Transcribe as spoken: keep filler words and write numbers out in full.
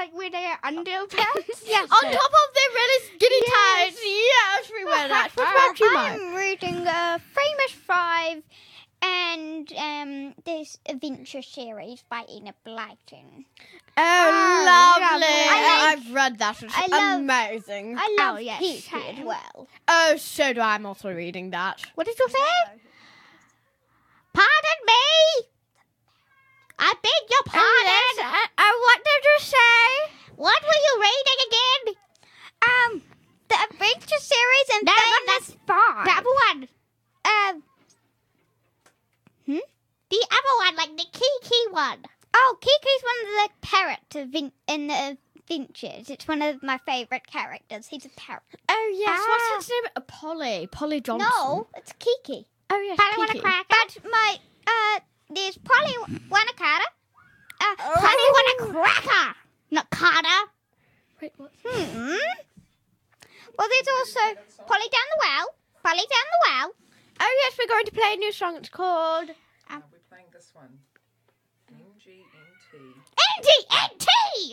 like wear their underpants. Yes. On top of their really skinny Yes. tights. Yes, we wear that. What about you, Mike? I'm reading uh, Famous Five and um, this Adventure series by Enid Blyton. Oh, Oh, lovely. lovely. I I've read that. It's I love- amazing. I love Oh, yes, Kiki as same. well. Oh, so do I. I'm also reading that. What did you say? Pardon me. I beg your pardon. Uh, uh, what did you say? What were you reading again? Um, the Adventure series and No, Famous Five. The other one. Um, The other one, like the Kiki one. oh, Kiki's one of the parrots of Vin- in the Adventures. It's one of my favourite characters. He's a parrot. Oh, yes. Ah. What's his name? Uh, Polly. Polly Johnson. No, it's Kiki. Oh, yes. Polly want a Kiki. cracker? But my uh, there's Polly Wanakata. Uh, Oh. Polly want a cracker. Not Carter. Wait, what? Hmm. Well, there's also Polly down the well. Polly down the well. Oh, yes. We're going to play a new song. It's called... Now we're playing this one. N G N T. N T N T.